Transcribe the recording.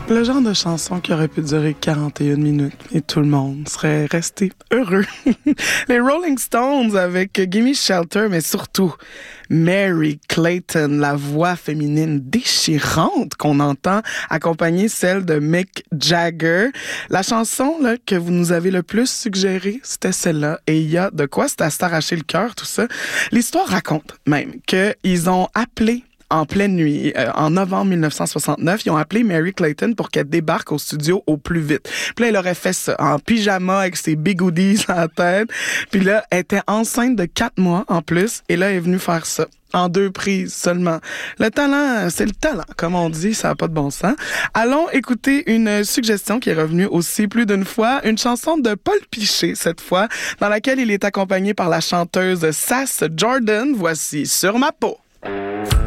Le genre de chanson qui aurait pu durer 41 minutes et tout le monde serait resté heureux. Les Rolling Stones avec Gimme Shelter, mais surtout Mary Clayton, la voix féminine déchirante qu'on entend accompagner celle de Mick Jagger. La chanson là, que vous nous avez le plus suggérée, c'était celle-là. Et il y a de quoi, c'était à s'arracher le cœur, tout ça. L'histoire raconte même qu'ils ont appelé en pleine nuit, en novembre 1969, ils ont appelé Mary Clayton pour qu'elle débarque au studio au plus vite. Puis là, elle aurait fait ça en pyjama avec ses bigoudis à la tête. Puis là, elle était enceinte de 4 mois en plus. Et là, elle est venue faire ça. En 2 prises seulement. Le talent, c'est le talent, comme on dit, ça n'a pas de bon sens. Allons écouter une suggestion qui est revenue aussi plus d'une fois, une chanson de Paul Piché, cette fois, dans laquelle il est accompagné par la chanteuse Sass Jordan. Voici Sur ma peau.